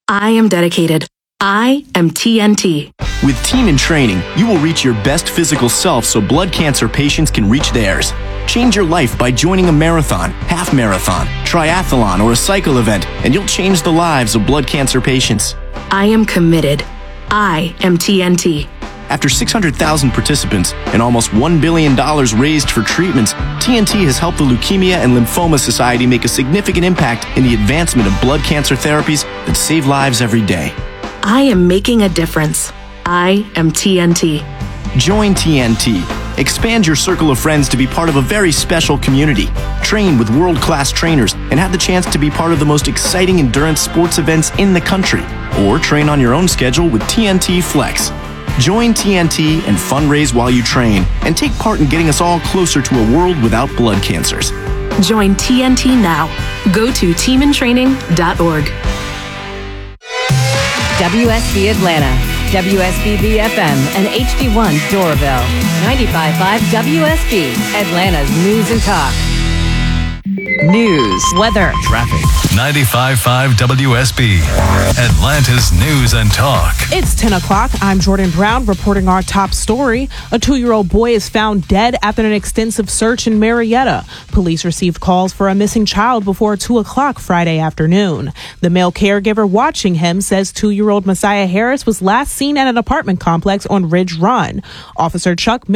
I am dedicated. I am TNT. With Team in Training, you will reach your best physical self so blood cancer patients can reach theirs. Change your life by joining a marathon, half marathon, triathlon, or a cycle event, and you'll change the lives of blood cancer patients. I am committed. I am TNT. After 600,000 participants and almost $1 billion raised for treatments, TNT has helped the Leukemia and Lymphoma Society make a significant impact in the advancement of blood cancer therapies that save lives every day. I am making a difference. I am TNT. Join TNT. Expand your circle of friends to be part of a very special community. Train with world-class trainers and have the chance to be part of the most exciting endurance sports events in the country. Or train on your own schedule with TNT Flex. Join TNT and fundraise while you train and take part in getting us all closer to a world without blood cancers. Join TNT now. Go to teamintraining.org. WSB Atlanta, WSBB FM, and HD1 Doraville. 95.5 WSB, Atlanta's News and Talk. News, weather, traffic. 95.5 WSB, Atlanta's News and Talk. It's 10 o'clock. I'm Jordan Brown reporting our top story. A 2-year-old boy is found dead after an extensive search in Marietta. Police received calls for a missing child before 2 o'clock Friday afternoon. The male caregiver watching him says 2-year-old Messiah Harris was last seen at an apartment complex on Ridge Run. Officer Chuck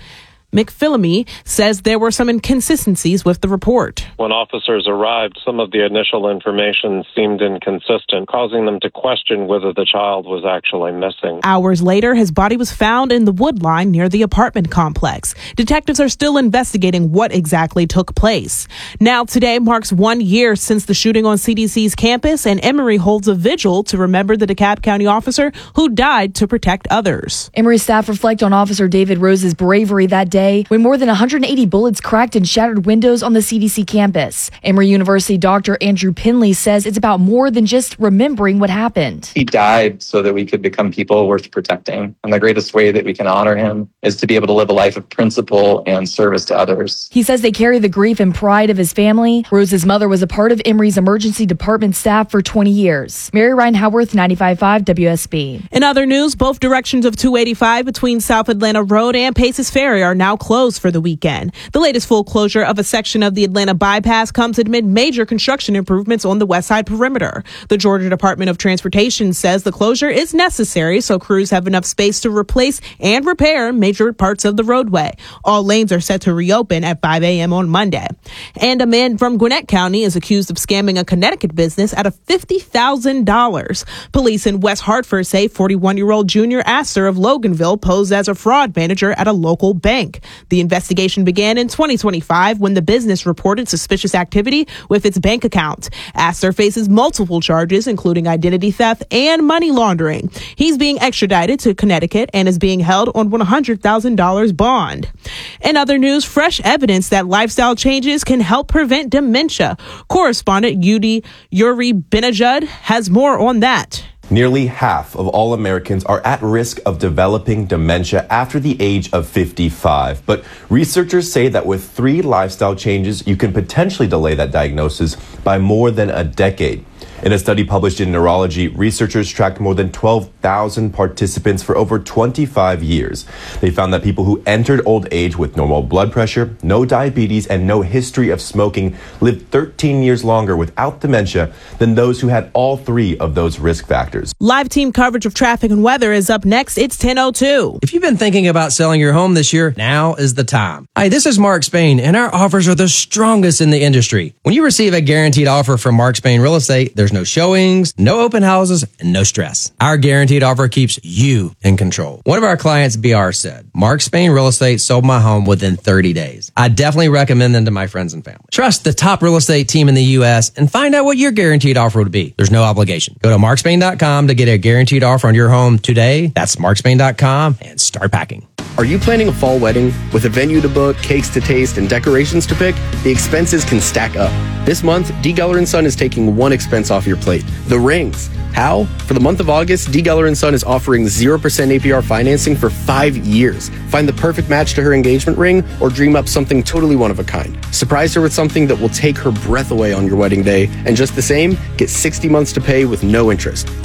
McPhillamy says there were some inconsistencies with the report. When officers arrived, some of the initial information seemed inconsistent, causing them to question whether the child was actually missing. Hours later, his body was found in the wood line near the apartment complex. Detectives are still investigating what exactly took place. Now, today marks 1 year since the shooting on CDC's campus, and Emory holds a vigil to remember the DeKalb County officer who died to protect others. Emory staff reflect on Officer David Rose's bravery that day when more than 180 bullets cracked and shattered windows on the CDC campus. Emory University Dr. Andrew Pinley says it's about more than just remembering what happened. He died so that we could become people worth protecting. And the greatest way that we can honor him is to be able to live a life of principle and service to others. He says they carry the grief and pride of his family. Rose's mother was a part of Emory's emergency department staff for 20 years. Mary Ryan Howarth, 95.5 WSB. In other news, both directions of 285 between South Atlanta Road and Paces Ferry are now closed for the weekend. The latest full closure of a section of the Atlanta bypass comes amid major construction improvements on the west side perimeter. The Georgia Department of Transportation says the closure is necessary so crews have enough space to replace and repair major parts of the roadway. All lanes are set to reopen at 5 a.m. on Monday. And a man from Gwinnett County is accused of scamming a Connecticut business out of $50,000. Police in West Hartford say 41-year-old Junior Astor of Loganville posed as a fraud manager at a local bank. The investigation began in 2025 when the business reported suspicious activity with its bank account. Astor faces multiple charges, including identity theft and money laundering. He's being extradited to Connecticut and is being held on $100,000 bond. In other news, fresh evidence that lifestyle changes can help prevent dementia. Correspondent Yuri Benajud has more on that. Nearly half of all Americans are at risk of developing dementia after the age of 55. But researchers say that with 3 lifestyle changes, you can potentially delay that diagnosis by more than a decade. In a study published in Neurology, researchers tracked more than 12,000 participants for over 25 years. They found that people who entered old age with normal blood pressure, no diabetes, and no history of smoking lived 13 years longer without dementia than those who had all 3 of those risk factors. Live team coverage of traffic and weather is up next. It's 10:02. If you've been thinking about selling your home this year, now is the time. Hi, this is Mark Spain, and our offers are the strongest in the industry. When you receive a guaranteed offer from Mark Spain Real Estate, there's no showings, no open houses, and no stress. Our guaranteed offer keeps you in control. One of our clients, BR, said, Mark Spain Real Estate sold my home within 30 days. I definitely recommend them to my friends and family. Trust the top real estate team in the U.S. and find out what your guaranteed offer would be. There's no obligation. Go to markspain.com to get a guaranteed offer on your home today. That's markspain.com and start packing. Are you planning a fall wedding? With a venue to book, cakes to taste, and decorations to pick, the expenses can stack up. This month, D. Geller & Son is taking one expense off your plate: the rings. How? For the month of August, D. Geller & Son is offering 0% APR financing for 5 years. Find the perfect match to her engagement ring or dream up something totally one of a kind. Surprise her with something that will take her breath away on your wedding day. And just the same, get 60 months to pay with no interest.